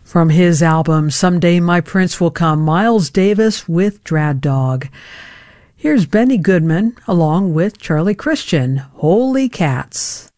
From his album Someday My Prince Will Come, Miles Davis with Drad Dog. Here's Benny Goodman along with Charlie Christian, Holy Cats.